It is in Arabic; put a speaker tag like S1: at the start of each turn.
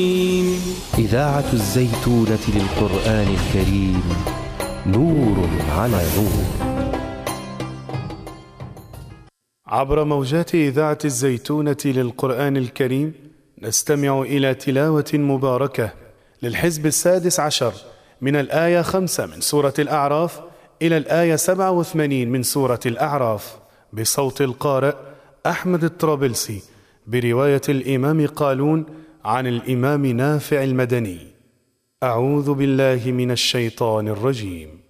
S1: إذاعة الزيتونة للقرآن الكريم، نور على نور.
S2: عبر موجات إذاعة الزيتونة للقرآن الكريم نستمع إلى تلاوة مباركة للحزب 16 من الآية 5 من سورة الأعراف إلى الآية 87 من سورة الأعراف، بصوت القارئ أحمد الطرابلسي، برواية الإمام قالون عن الإمام نافع المدني. أعوذ بالله من الشيطان الرجيم.